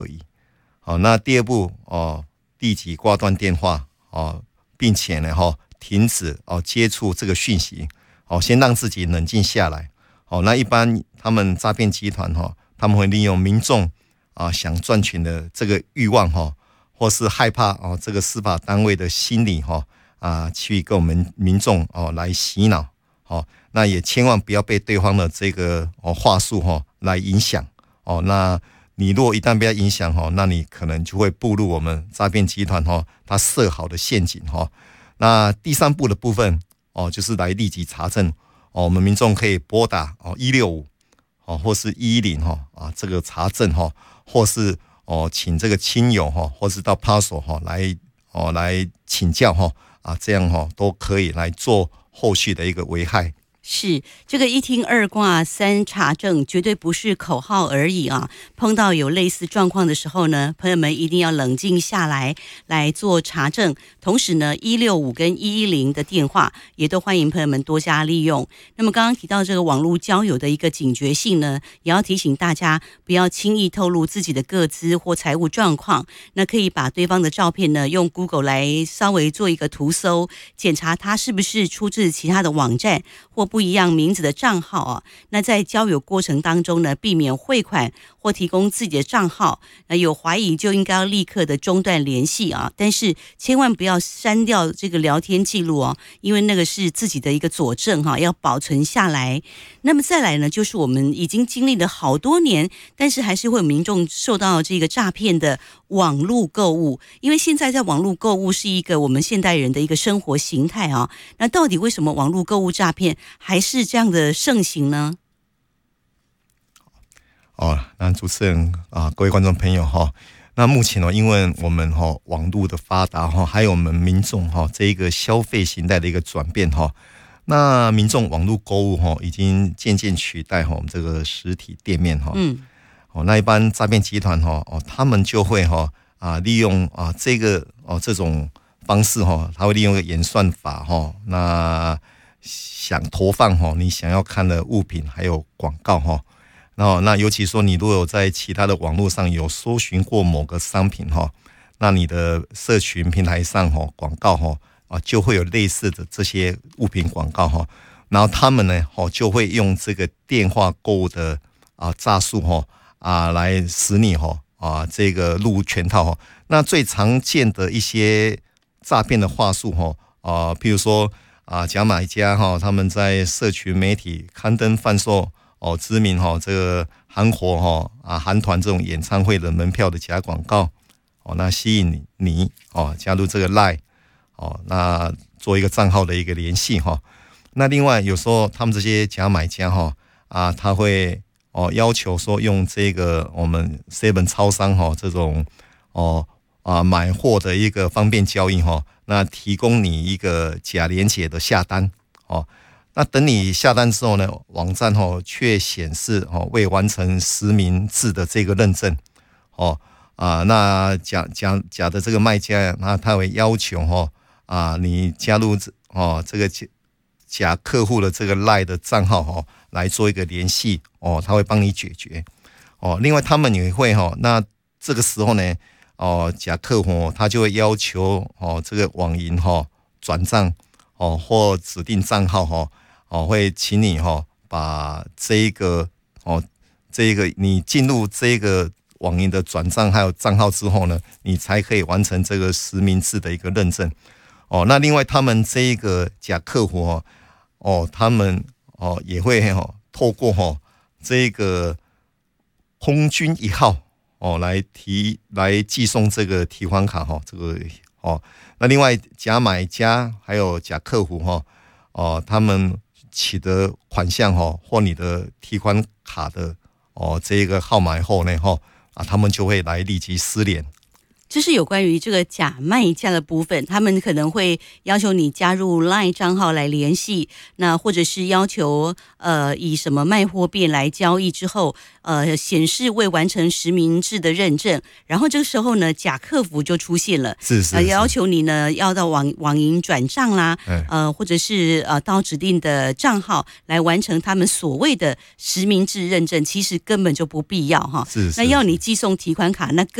那第二步立即挂断电话并且呢停止接触这个讯息先让自己冷静下来那一般他们诈骗集团他们会利用民众想赚钱的这个欲望或是害怕这个司法单位的心理去跟我们民众来洗脑那也千万不要被对方的这个话术来影响那你如果一旦被他影响那你可能就会步入我们诈骗集团他设好的陷阱那第三步的部分就是来立即查证我们民众可以拨打165或是110这个查证或是请这个亲友或是到派出所来请教这样都可以来做后续的一个危害。 是，这个一听二挂三查证绝对不是口号而已碰到有类似状况的时候呢，朋友们一定要冷静下来做查证。同时呢165跟110的电话也都欢迎朋友们多加利用。那么刚刚提到这个网络交友的一个警觉性呢，也要提醒大家不要轻易透露自己的个资或财务状况。那可以把对方的照片呢用 Google 来稍微做一个图搜，检查他是不是出自其他的网站或不一样名字的账号那在交友过程当中呢，避免汇款或提供自己的账号。那有怀疑就应该要立刻的中断联系但是千万不要删掉这个聊天记录因为那个是自己的一个佐证要保存下来。那么再来呢，就是我们已经经历了好多年，但是还是会有民众受到这个诈骗的网络购物。因为现在在网络购物是一个我们现代人的一个生活形态那到底为什么网络购物诈骗还是这样的盛行呢？ 那主持人各位观众朋友那目前因为我们网络的发达还有我们民众这一个消费形态的一个转变那民众网络购物已经渐渐取代我们这个实体店面那一般诈骗集团他们就会利用这种方式他会利用一个演算法那想投放你想要看的物品还有广告那尤其说你如果有在其他的网络上有搜寻过某个商品那你的社群平台上广告就会有类似的这些物品广告然后他们呢就会用这个电话购物的诈术来使你这个入全套那最常见的一些诈骗的话术譬如说假买家他们在社群媒体刊登贩售知名这个韩国韩团这种演唱会的门票的假广告那吸引你加入这个 LINE那做一个账号的一个联系那另外有时候他们这些假买家他会要求说用这个我们 7 超商这种买货的一个方便交易那提供你一个假连结的下单那等你下单之后呢，网站却显示未完成实名制的这个认证那假的这个卖家那他会要求你加入这个假客户的这个 LINE 的账号来做一个联系他会帮你解决另外他们也会那这个时候呢假客户他就会要求这个网银转账或指定账号会请你把这个你进入这个网银的转账还有账号之后呢，你才可以完成这个实名制的一个认证那另外他们这一个假客户他们也会透过这个空军1号来寄送这个提款卡这个那另外假买家还有假客户他们取得款项或你的提款卡的这个号码后呢他们就会来立即失联。 这是有关于这个假卖家的部分，他们可能会要求你加入 LINE 账号来联系，那或者是要求以什么卖货币来交易之后，显示未完成实名制的认证，然后这个时候呢，假客服就出现了，要求你呢要到网银转账啦，或者是到指定的账号来完成他们所谓的实名制认证，其实根本就不必要哈。那要你寄送提款卡，那